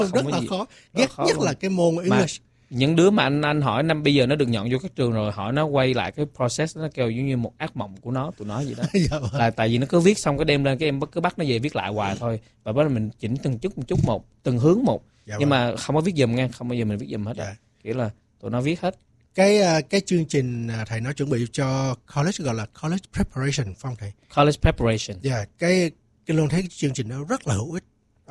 rất là khó. Ghét nhất là cái môn English. Những đứa mà anh hỏi năm bây giờ nó được nhận vô các trường rồi, hỏi nó quay lại cái process, nó kêu giống như một ác mộng của tụi nó vậy đó. Dạ vâng. Là tại vì nó cứ viết xong cái đem lên cái em cứ bắt nó về viết lại hoài thôi, và bắt đầu mình chỉnh từng chút một, từng hướng một. Dạ nhưng vâng. mà không có viết giùm nha, không bao giờ mình viết giùm hết. Dạ. Kiểu là tụi nó viết hết. Cái chương trình thầy nói chuẩn bị cho college gọi là college preparation phải không thầy? College preparation. Dạ, cái luôn thấy cái chương trình đó rất là hữu ích.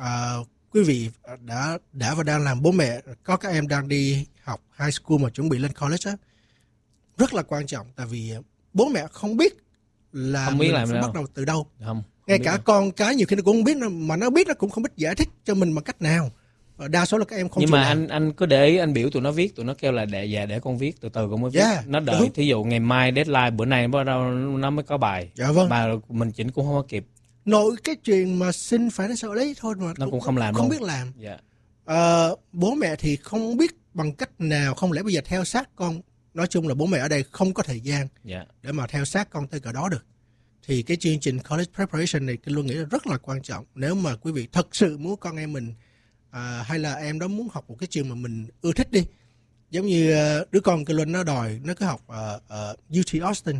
Quý vị đã và đang làm bố mẹ, có các em đang đi học high school mà chuẩn bị lên college á, rất là quan trọng, tại vì bố mẹ không biết là không biết mình làm phải đâu. bắt đầu từ đâu. Không Ngay cả đâu. Con cái nhiều khi nó cũng không biết, mà nó biết nó cũng không biết giải thích cho mình bằng cách nào. Đa số là các em không. Nhưng mà anh cứ để ý, anh biểu tụi nó viết, tụi nó kêu là để con viết, từ từ con mới viết. Yeah, nó đợi đúng. Thí dụ ngày mai deadline, bữa nay bắt đầu nó mới có bài. Dạ vâng. Mà mình chỉnh cũng không có kịp. Nội cái chuyện mà xin phải nó sợ đấy thôi mà nó cũng không làm không luôn. biết làm. Yeah. Bố mẹ thì không biết bằng cách nào, không lẽ bây giờ theo sát con. Nói chung là bố mẹ ở đây không có thời gian để mà theo sát con tới cỡ đó được. Thì cái chương trình college preparation này Kinh Luân nghĩ là rất là quan trọng. Nếu mà quý vị thật sự muốn con em mình hay là em đó muốn học một cái trường mà mình ưa thích đi. Giống như đứa con Kinh Luân nó đòi nó cứ học UT Austin.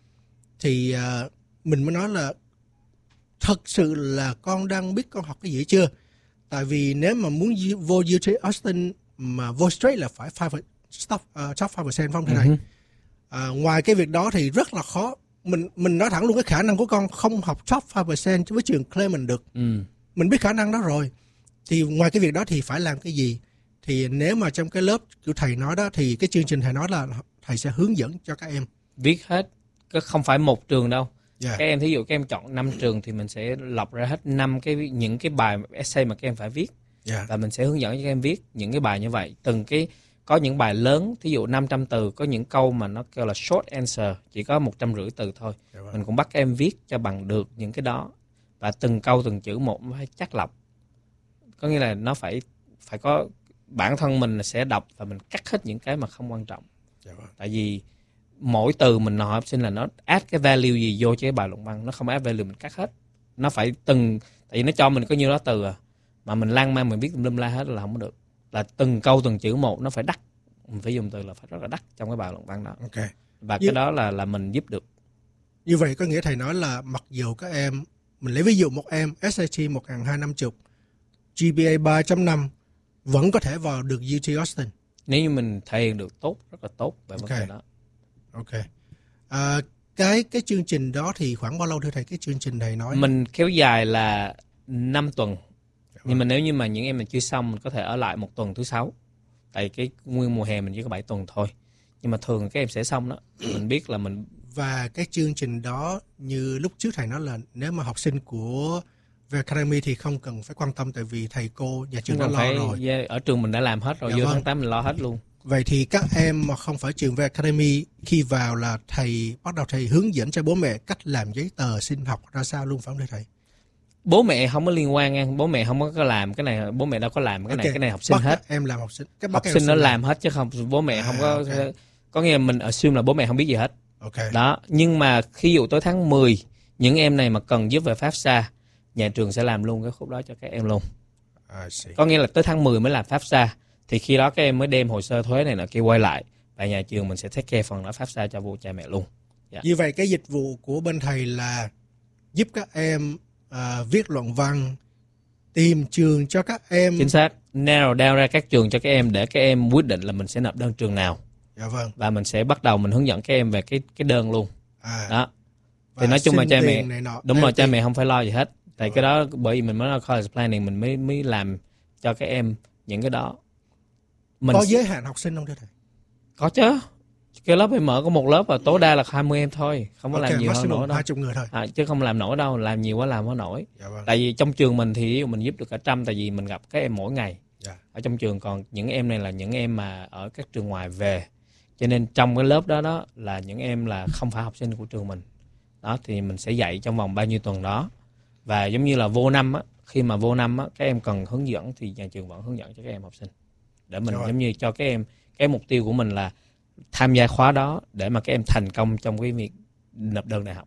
Thì mình mới nói là thật sự là con đang biết con học cái gì chưa. Tại vì nếu mà muốn vô UT Austin mà vô straight là phải top 5% phong thế này. Ngoài cái việc đó thì rất là khó. Mình nói thẳng luôn, cái khả năng của con không học top 5% với trường Clement được. Mình biết khả năng đó rồi. Thì ngoài cái việc đó thì phải làm cái gì? Thì nếu mà trong cái lớp của thầy nói đó, thì cái chương trình thầy nói là thầy sẽ hướng dẫn cho các em viết hết, không phải một trường đâu. Yeah. Các em thí dụ các em chọn 5 trường thì mình sẽ lọc ra hết 5 những cái bài essay mà các em phải viết. Yeah. Và mình sẽ hướng dẫn cho các em viết những cái bài như vậy. Từng cái có những bài lớn, thí dụ 500 từ, có những câu mà nó kêu là short answer, chỉ có 150 từ thôi. Yeah. Mình cũng bắt các em viết cho bằng được những cái đó. Và từng câu từng chữ một nó phải chắc lọc. Có nghĩa là nó phải có, bản thân mình sẽ đọc và mình cắt hết những cái mà không quan trọng. Yeah. Tại vì mỗi từ mình hỏi học sinh là nó add cái value gì vô cho cái bài luận văn, nó không add value mình cắt hết. Nó phải tại vì nó cho mình có nhiêu đó từ mà mình lan man mình viết tùm lum la hết là không có được. Là từng câu từng chữ một nó phải đắt, mình phải dùng từ là phải rất là đắt trong cái bài luận văn đó. Okay. Và cái đó là mình giúp được. Như vậy có nghĩa thầy nói là mặc dù các em, mình lấy ví dụ một em SAT 1250, GPA 3.5 vẫn có thể vào được UT Austin. Nếu như mình thể hiện được tốt, rất là tốt về vấn đề đó. Ok. Cái chương trình đó thì khoảng bao lâu thưa thầy? Cái chương trình thầy nói mình kéo dài là 5 tuần. Nhưng mà nếu như mà những em mình chưa xong, mình có thể ở lại 1 tuần thứ 6. Tại cái nguyên mùa hè mình chỉ có 7 tuần thôi. Nhưng mà thường các em sẽ xong đó. Mình biết là mình... Và cái chương trình đó như lúc trước thầy nói là nếu mà học sinh của về Academy thì không cần phải quan tâm, tại vì thầy cô nhà trường đã lo rồi. Ở trường mình đã làm hết rồi, vô tháng 8 mình lo hết luôn. Vậy thì các em mà không phải trường về Academy, khi vào là thầy bắt đầu thầy hướng dẫn cho bố mẹ cách làm giấy tờ xin học ra sao luôn phải không thầy? Bố mẹ không có liên quan nha, bố mẹ không có làm cái này, bố mẹ đâu có làm cái này, cái này học sinh bắt hết. Em làm học sinh, học sinh nó làm hết chứ không, bố mẹ không có. Okay. Có nghĩa là mình assume là bố mẹ không biết gì hết. Okay. Đó, nhưng mà khi dụ tới tháng 10, những em này mà cần giúp về FAFSA, nhà trường sẽ làm luôn cái khúc đó cho các em luôn. Có nghĩa là tới tháng 10 mới làm FAFSA, thì khi đó các em mới đem hồ sơ thuế này nọ kia quay lại, và nhà trường mình sẽ take care phần đó FAFSA cho vô cha mẹ luôn. Yeah. Như vậy cái dịch vụ của bên thầy là giúp các em viết luận văn, tìm trường cho các em. Chính xác, narrow down ra các trường cho các em để các em quyết định là mình sẽ nộp đơn trường nào. Dạ vâng. Và mình sẽ bắt đầu mình hướng dẫn các em về cái đơn luôn. Đó. Thì nói chung là cha mẹ, đúng rồi, cha mẹ không phải lo gì hết. Tại cái đó bởi vì mình mới nói college planning, mình mới làm cho các em những cái đó. Có giới hạn học sinh không thưa thầy? Có chứ. Cái lớp em mở có một lớp và tối đa là 20 em thôi, không có làm nhiều hơn nổi đâu. 20 người thôi. Chứ không làm nổi đâu, làm nhiều quá làm không nổi. Dạ vâng. Tại vì trong trường mình thì mình giúp được cả 100, tại vì mình gặp các em mỗi ngày. Dạ. Ở trong trường, còn những em này là những em mà ở các trường ngoài về. Cho nên trong cái lớp đó là những em là không phải học sinh của trường mình. Đó thì mình sẽ dạy trong vòng bao nhiêu tuần đó. Và giống như là vô năm á, khi mà vô năm á, các em cần hướng dẫn thì nhà trường vẫn hướng dẫn cho các em học sinh. Để mình giống như cho các em, cái mục tiêu của mình là tham gia khóa đó để mà các em thành công trong cái việc nộp đơn đại học.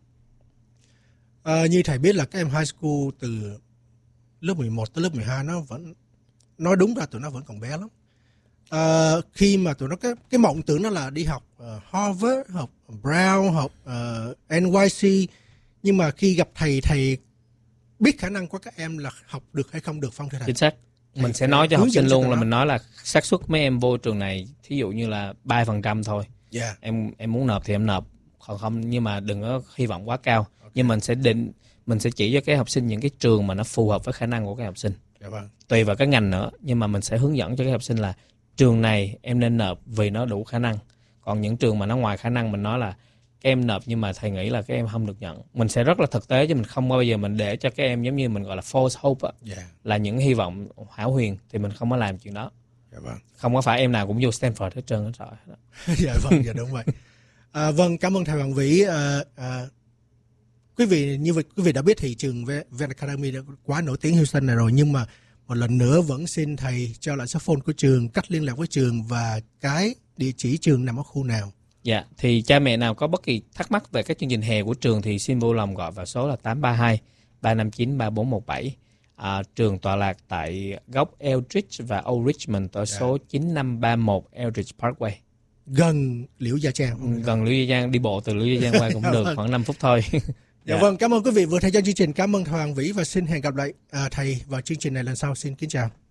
Như thầy biết là các em high school từ lớp 11 tới lớp 12 nói đúng ra tụi nó vẫn còn bé lắm. Khi mà tụi nó cái mộng tưởng nó là đi học Harvard, học Brown, học NYC, nhưng mà khi gặp thầy biết khả năng của các em là học được hay không được, Phong thưa thầy. Chính xác. Mình sẽ nói cho học sinh luôn là mình nói là xác suất mấy em vô trường này thí dụ như là 3% thôi. Yeah. Em muốn nộp thì em nộp, còn không nhưng mà đừng có hy vọng quá cao. Okay. Nhưng mình sẽ chỉ cho các học sinh những cái trường mà nó phù hợp với khả năng của các học sinh. Dạ vâng. Tùy vào cái ngành nữa, nhưng mà mình sẽ hướng dẫn cho các học sinh là trường này em nên nộp vì nó đủ khả năng. Còn những trường mà nó ngoài khả năng mình nói là các em nộp nhưng mà thầy nghĩ là các em không được nhận. Mình sẽ rất là thực tế chứ mình không bao giờ mình để cho các em giống như mình gọi là false hope á. Yeah. Là những hy vọng hão huyền thì mình không có làm chuyện đó. Dạ vâng. Không có phải em nào cũng vô Stanford hết trơn hết rồi. Dạ vâng, dạ đúng vậy. Vâng, cảm ơn thầy Hoàng Vĩ. Quý vị đã biết thì trường Ven Academy đã quá nổi tiếng Houston này rồi, nhưng mà một lần nữa vẫn xin thầy cho lại số phone của trường, cách liên lạc với trường và cái địa chỉ trường nằm ở khu nào. Dạ, thì cha mẹ nào có bất kỳ thắc mắc về các chương trình hè của trường thì xin vui lòng gọi vào số là 832-359-3417. Trường tọa lạc tại góc Eldridge và Old Richmond ở số 9531 Eldridge Parkway. Gần Liễu Gia Trang. Gần Liễu Gia Trang, đi bộ từ Liễu Gia Trang qua cũng được, khoảng 5 phút thôi. Dạ vâng, cảm ơn quý vị vừa theo dõi chương trình. Cảm ơn thầy Hoàng Vĩ và xin hẹn gặp lại thầy vào chương trình này lần sau. Xin kính chào.